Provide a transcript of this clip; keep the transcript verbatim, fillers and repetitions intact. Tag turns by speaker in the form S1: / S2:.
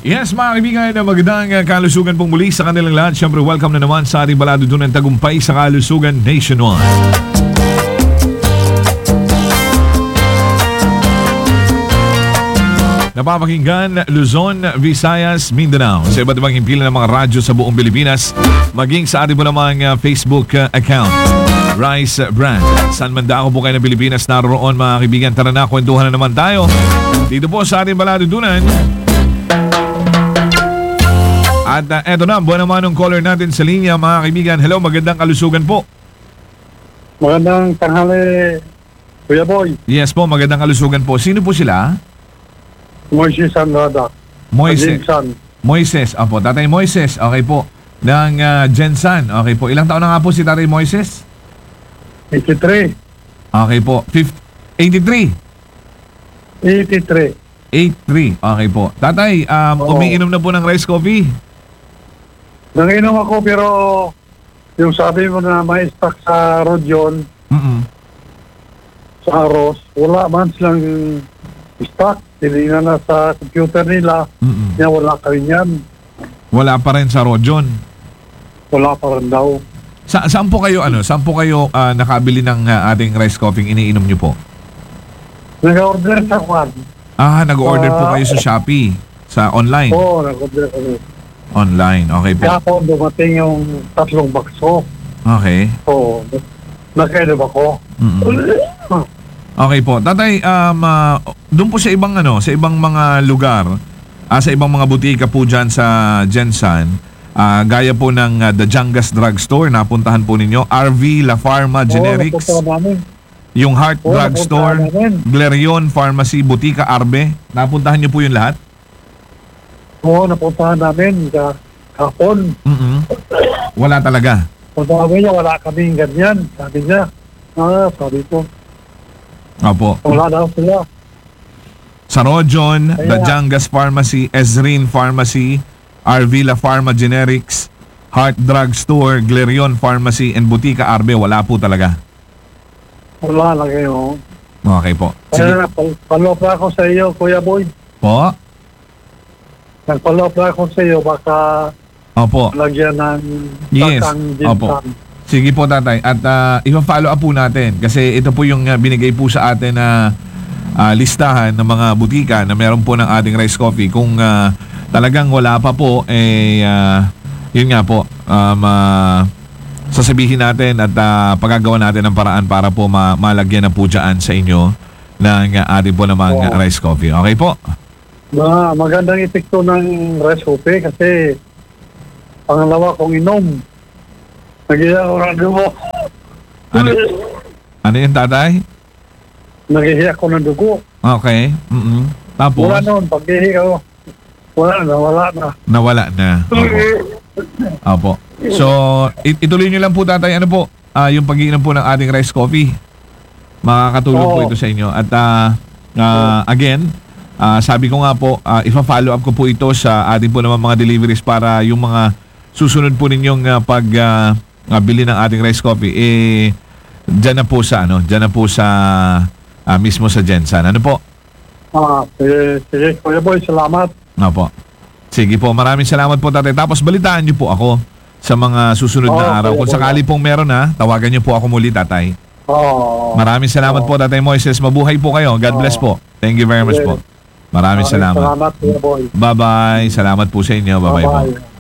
S1: Yes, mga kaibigan, magandang uh, kalusugan pong muli sa kanilang lahat. Siyempre, welcome na naman sa ating balado doon ng tagumpay sa kalusugan nationwide. Napapakinggan Luzon, Visayas, Mindanao sa iba't ibang himpilan ng mga radyo sa buong Pilipinas, maging sa ating po namang uh, Facebook uh, account, Rice Brand. San man dako po kayo ng Pilipinas naroon, mga kaibigan, tara na, kwentuhan na naman tayo dito po sa ating balado dunan. At uh, eto na, buwan naman ng caller natin sa linya, mga kaibigan. Hello, magandang kalusugan po.
S2: Magandang tanghali, Kuya Boy.
S1: Yes po, magandang kalusugan po. Sino po sila?
S2: Moises Andrada.
S1: Moises.
S2: Jensan.
S1: Moises, opo, Tatay Moises, okay po. Ng uh, Jensan, okay po. Ilang taon na nga po si Tatay Moises?
S2: eighty-three.
S1: Okay po. eighty-three.
S2: eighty-three.
S1: eighty-three, okay po. Tatay, um,
S2: Oo.
S1: umiinom na po ng rice coffee?
S2: Nanginom ako pero yung sabi mo na may stock sa Rodion,
S1: Mm-mm.
S2: sa Aros, wala man silang stock. Tinignan na sa computer nila,
S1: Mm-mm.
S2: niya wala ka rin yan.
S1: Wala pa rin sa Rodion.
S2: Wala pa rin daw.
S1: Sa saan po kayo ano? Saan po kayo uh, nakabili ng uh, ating rice coffee iniinom niyo po?
S2: Nag-order sa kwan.
S1: Ah, nag-order po
S2: Ah.
S1: kayo sa Shopee, sa online.
S2: Oo, nag-order kami.
S1: Online, okay po.
S2: Kaya po dumating yung tatlong bakso.
S1: Okay.
S2: Oo, nakailab ako.
S1: Mm-mm. Okay po. Tatay, um, uh, doon po sa ibang ano, sa ibang mga lugar, ah, sa ibang mga butika po dyan sa Jensan, ah, gaya po ng uh, The Jangas Drugstore, napuntahan po ninyo, R V La Pharma Generics,
S2: Oo, napunta namin.
S1: yung Heart
S2: Oo,
S1: Drugstore,
S2: napuntahan namin.
S1: Glerion Pharmacy, Butika Arbe, napuntahan niyo po yung lahat?
S2: Oo, napuntahan namin ka kapon.
S1: Mm-mm. Wala talaga.
S2: Punta kami niya, wala kaming ganyan. Sabi niya, ah, sabi ko,
S1: Opo.
S2: wala daw sila.
S1: Sa Rojon,
S2: Kaya-
S1: The Jangas Pharmacy, Ezrin Pharmacy, R V La Pharma Generics, Heart Drugstore, Glerion Pharmacy, and Butika Arbe, wala po talaga.
S2: Wala lang kayo.
S1: Okay po. Sige
S2: Kaya nagpalop na ako sa iyo, Kuya Boy.
S1: po.
S2: Nagpalop na ako sa iyo, baka
S1: Opo.
S2: lagyan ng
S1: Yes.
S2: takang
S1: Opo.
S2: ginsan.
S1: Sige po, tatay. At uh, i-follow up po natin kasi ito po yung uh, binigay po sa atin na uh, listahan ng mga butika na meron po ng ating rice coffee. Kung uh, talagang wala pa po, eh, uh, yun nga po, um, uh, sasabihin natin at uh, pagagawa natin ng paraan para po ma- malagyan na po dyan sa inyo ng uh, ating po namang uh,
S2: Oo.
S1: rice coffee. Okay po?
S2: Na magandang epekto ng rice coffee kasi pangalawa kong inom. Nagihiya ako ng dugo.
S1: Ano, ano yun, tatay?
S2: Nagihiya ako ng dugo.
S1: Okay. Mm-mm. Tapos,
S2: Wala noon, pag-ihi ako. Wala na, wala na.
S1: nawala na. Opo. Opo. So, it- ituloy nyo lang po, tatay, ano po, ah, yung pag-iinom po ng ating rice coffee. Makakatulong po
S2: Oo.
S1: ito sa inyo. At ah, ah, again, ah, sabi ko nga po, uh, ipa-follow up ko po ito sa ating po naman mga deliveries para yung mga susunod po ninyong uh, pag ah, ah, bili ng ating rice coffee, eh, dyan na po sa, ano, dyan na po sa, ah, mismo sa Jensan. Ano po?
S2: Ah, sige, sige, Kuya Boy, salamat.
S1: Opo. Sige po, maraming salamat po, tatay. Tapos balitaan niyo po ako sa mga susunod na
S2: Oo,
S1: araw.
S2: kuya,
S1: Kung
S2: kuya.
S1: sakali pong meron ha, tawagan niyo po ako muli, tatay.
S2: Oo.
S1: Maraming salamat
S2: Oo.
S1: po, Tatay Moises. Mabuhay po kayo. God
S2: Oo.
S1: bless po. Thank you very much
S2: Sige.
S1: po. Maraming salamat.
S2: Salamat, Kuya Boy.
S1: Bye-bye. Salamat po sa inyo. Bye-bye po.
S2: Bye-bye.